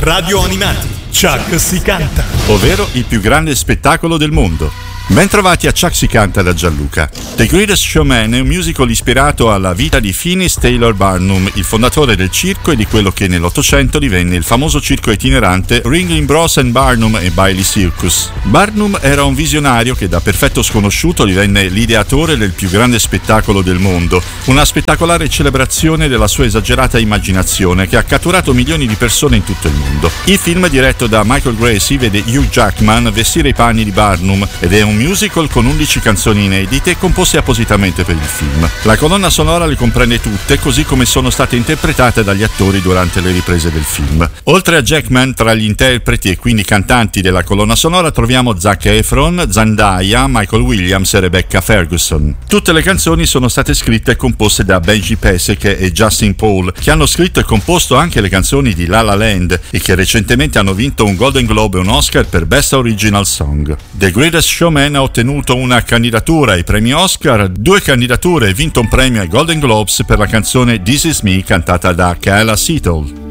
Radio Animati, Chuck si canta, ovvero il più grande spettacolo del mondo. Bentrovati a Chuck si canta da Gianluca. The Greatest Showman è un musical ispirato alla vita di Phineas Taylor Barnum, il fondatore del circo e di quello che nell'Ottocento divenne il famoso circo itinerante Ringling Bros and Barnum e Bailey Circus. Barnum era un visionario che da perfetto sconosciuto divenne l'ideatore del più grande spettacolo del mondo, una spettacolare celebrazione della sua esagerata immaginazione che ha catturato milioni di persone in tutto il mondo. Il film, diretto da Michael Gracie, vede Hugh Jackman vestire i panni di Barnum ed è un musical con 11 canzoni inedite composte appositamente per il film. La colonna sonora le comprende tutte, così come sono state interpretate dagli attori durante le riprese del film. Oltre a Jackman, tra gli interpreti e quindi cantanti della colonna sonora troviamo Zac Efron, Zendaya, Michael Williams e Rebecca Ferguson. Tutte le canzoni sono state scritte e composte da Benji Pasek e Justin Paul, che hanno scritto e composto anche le canzoni di La La Land e che recentemente hanno vinto un Golden Globe e un Oscar per Best Original Song. The Greatest Showman ha ottenuto una candidatura ai premi Oscar, 2 candidature e vinto un premio ai Golden Globes per la canzone This Is Me cantata da Kayla Settle.